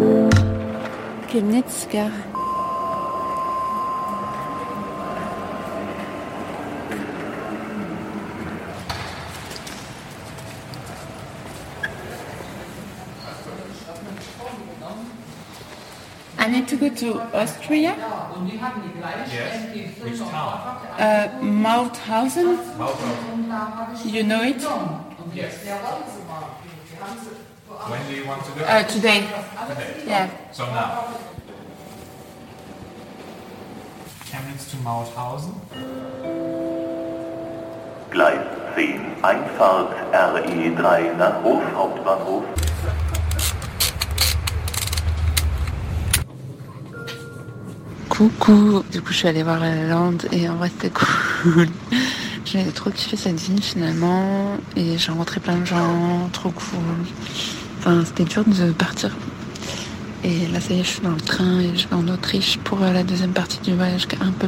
Chemnitzer. I need to go to Austria. Yes. Which town? Mauthausen. Mauthausen. You know it? Yes. When do you want to go? Today. Today. Yeah. So now. Chemnitz to Mauthausen. Gleis 10, Einfahrt RE3 nach Hof, Hauptbahnhof. Coucou. Du coup, je suis allée voir La La Land et en vrai, c'était cool. J'ai trop kiffé cette ville finalement et j'ai rencontré plein de gens, trop cool. Enfin, c'était dur de partir. Et là, ça y est, je suis dans le train et je vais en Autriche pour la deuxième partie du voyage, qui est un peu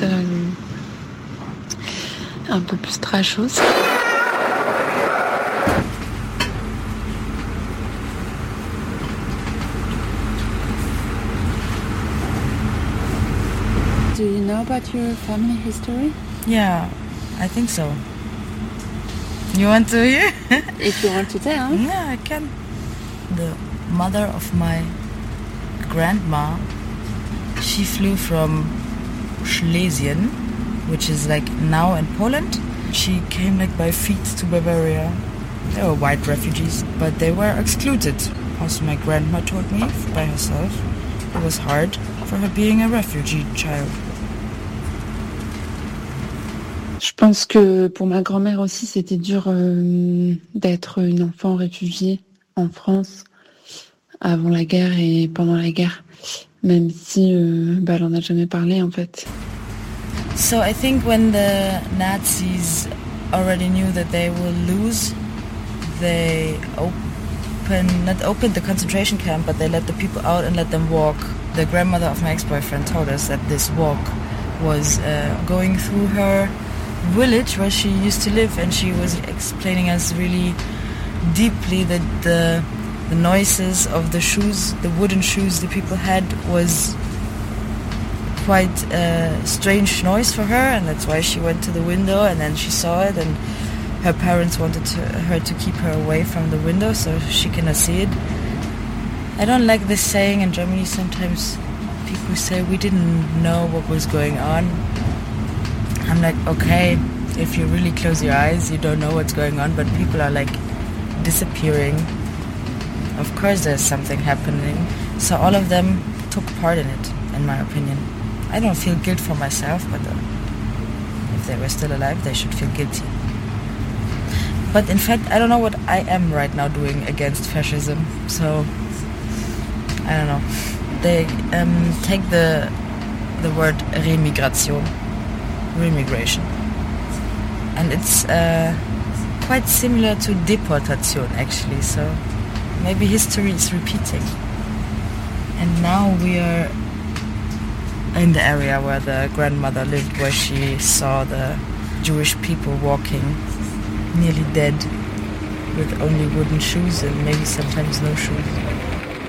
plus trashos. Do you know about your family history? Yeah, I think so. You want to hear? If you want to tell. Yeah, I can. The mother of my grandma, she flew from Schlesien, which is like now in Poland. She came like by feet to Bavaria. They were white refugees, but they were excluded. Also, my grandma told me by herself it was hard for her being a refugee child. Je pense que pour ma grand-mère aussi, c'était dur d'être une enfant réfugiée en France avant la guerre et pendant la guerre, même si elle en a jamais parlé en fait. So I think when the Nazis already knew that they will lose, they not opened the concentration camp, but they let the people out and let them walk. The grandmother of my ex-boyfriend told us that this walk was going through her village where she used to live, and she was explaining us really deeply that the noises of the shoes, the wooden shoes the people had, was quite a strange noise for her, and that's why she went to the window, and then she saw it, and her parents wanted her to keep her away from the window so she cannot see it. I don't like this saying in Germany. Sometimes people say we didn't know what was going on. I'm like, okay, if you really close your eyes, you don't know what's going on, but people are like disappearing. Of course there's something happening. So all of them took part in it, in my opinion. I don't feel guilt for myself, but if they were still alive, they should feel guilty. But in fact, I don't know what I am right now doing against fascism. So, I don't know. They take the word remigration, and it's quite similar to deportation actually. So maybe history is repeating. And now we are in the area where the grandmother lived, where she saw the Jewish people walking nearly dead with only wooden shoes and maybe sometimes no shoes.